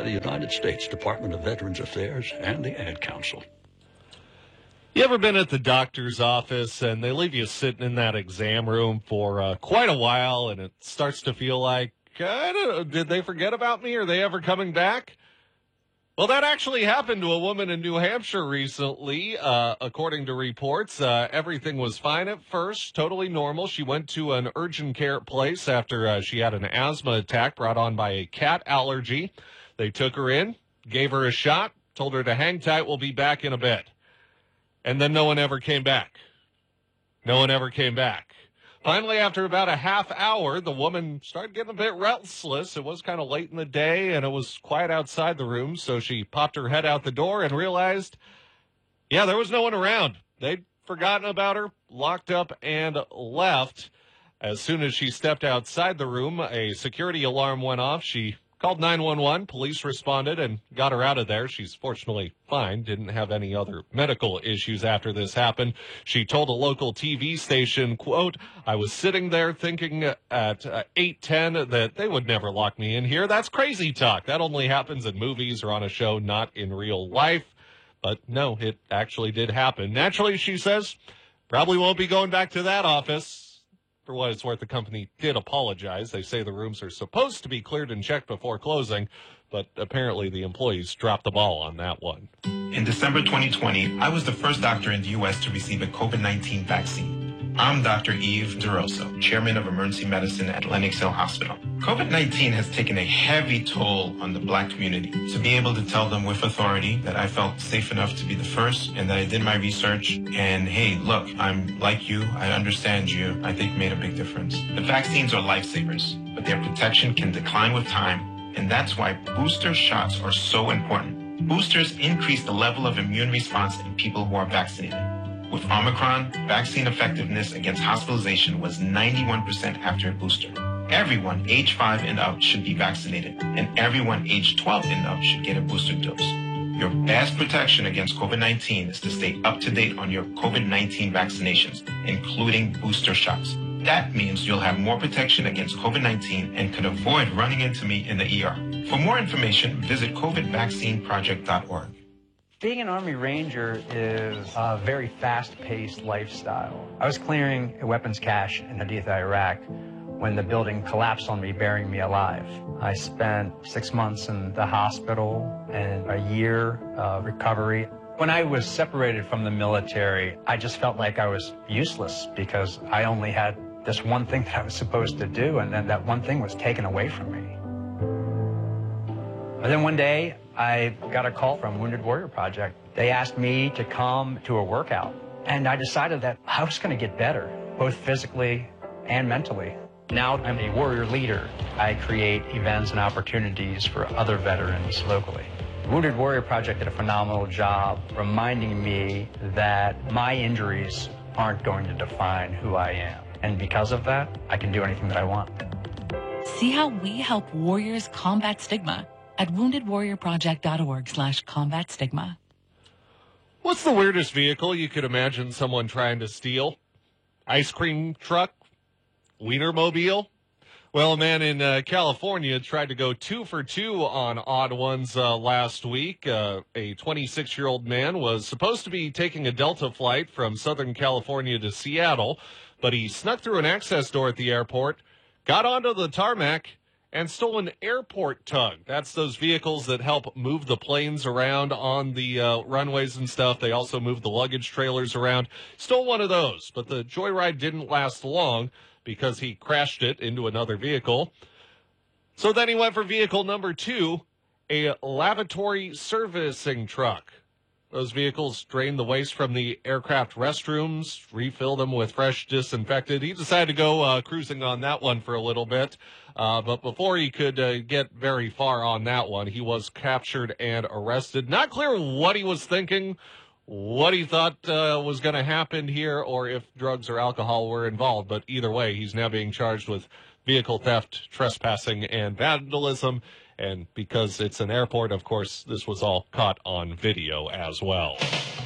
the United States Department of Veterans Affairs and the Ad Council. You ever been at the doctor's office and they leave you sitting in that exam room for quite a while, and it starts to feel like, I don't know, did they forget about me? Are they ever coming back? Well, that actually happened to a woman in New Hampshire recently. According to reports, everything was fine at first, totally normal. She went to an urgent care place after she had an asthma attack brought on by a cat allergy. They took her in, gave her a shot, told her to hang tight, we'll be back in a bit. And then no one ever came back. No one ever came back. Finally, after about a half hour, the woman started getting a bit restless. It was kind of late in the day, and it was quiet outside the room, so she popped her head out the door and realized, yeah, there was no one around. They'd forgotten about her, locked up, and left. As soon as she stepped outside the room, a security alarm went off. She called 911. Police responded and got her out of there. She's fortunately fine, didn't have any other medical issues after this happened. She told a local TV station, quote, I was sitting there thinking at 8:10 that they would never lock me in here. That's crazy talk. That only happens in movies or on a show, not in real life. But no, it actually did happen. Naturally, she says, probably won't be going back to that office. For what it's worth, the company did apologize. They say the rooms are supposed to be cleared and checked before closing, but apparently the employees dropped the ball on that one. In December 2020, I was the first doctor in the U.S. to receive a COVID-19 vaccine. I'm Dr. Eve DeRosso, chairman of emergency medicine at Lenox Hill Hospital. COVID-19 has taken a heavy toll on the Black community. To be able to tell them with authority that I felt safe enough to be the first and that I did my research and, hey, look, I'm like you, I understand you, I think made a big difference. The vaccines are lifesavers, but their protection can decline with time, and that's why booster shots are so important. Boosters increase the level of immune response in people who are vaccinated. With Omicron, vaccine effectiveness against hospitalization was 91% after a booster. Everyone age 5 and up should be vaccinated, and everyone age 12 and up should get a booster dose. Your best protection against COVID-19 is to stay up to date on your COVID-19 vaccinations, including booster shots. That means you'll have more protection against COVID-19 and could avoid running into me in the ER. For more information, visit covidvaccineproject.org. Being an Army Ranger is a very fast-paced lifestyle. I was clearing a weapons cache in Haditha, Iraq, when the building collapsed on me, burying me alive. I spent 6 months in the hospital and a year of recovery. When I was separated from the military, I just felt like I was useless because I only had this one thing that I was supposed to do, and then that one thing was taken away from me. And then one day, I got a call from Wounded Warrior Project. They asked me to come to a workout, and I decided that I was going to get better, both physically and mentally. Now I'm a warrior leader. I create events and opportunities for other veterans locally. Wounded Warrior Project did a phenomenal job reminding me that my injuries aren't going to define who I am. And because of that, I can do anything that I want. See how we help warriors combat stigma at woundedwarriorproject.org/combat stigma. What's the weirdest vehicle you could imagine someone trying to steal? Ice cream truck? Wienermobile? Well, a man in California tried to go 2 for 2 on odd ones last week. A 26-year-old man was supposed to be taking a Delta flight from Southern California to Seattle, but he snuck through an access door at the airport, got onto the tarmac, and stole an airport tug. That's those vehicles that help move the planes around on the runways and stuff. They also move the luggage trailers around. Stole one of those, but the joyride didn't last long because he crashed it into another vehicle. So then he went for vehicle number 2, a lavatory servicing truck. Those vehicles drain the waste from the aircraft restrooms, refill them with fresh disinfectant. He decided to go cruising on that one for a little bit. But before he could get very far on that one, he was captured and arrested. Not clear what he was thinking, what he thought was going to happen here, or if drugs or alcohol were involved. But either way, he's now being charged with vehicle theft, trespassing, and vandalism. And because it's an airport, of course, this was all caught on video as well.